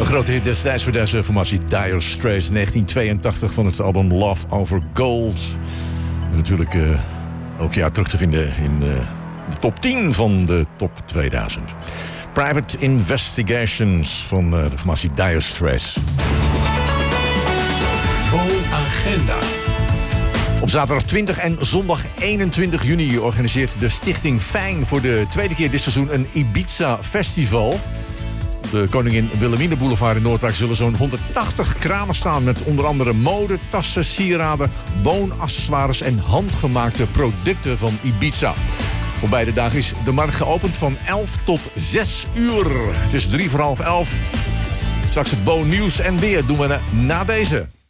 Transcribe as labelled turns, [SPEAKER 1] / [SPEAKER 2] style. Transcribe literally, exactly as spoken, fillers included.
[SPEAKER 1] Een grote hit destijds voor deze formatie Dire Straits, negentien tweeëntachtig van het album Love Over Gold. En natuurlijk uh, ook ja, terug te vinden in uh, de top tien van de top tweeduizend. Private Investigations van uh, de formatie Dire Straits.
[SPEAKER 2] Bo-agenda.
[SPEAKER 1] Op zaterdag twintig en zondag eenentwintig juni organiseert de Stichting Fijn voor de tweede keer dit seizoen een Ibiza Festival. Op de Koningin Wilhelmina Boulevard in Noordwijk zullen zo'n honderdtachtig kramen staan met onder andere mode, tassen, sieraden, woonaccessoires en handgemaakte producten van Ibiza. Op beide dagen is de markt geopend van elf tot zes uur. Het is drie voor half elf. Straks het Bo nieuws en weer doen we na deze.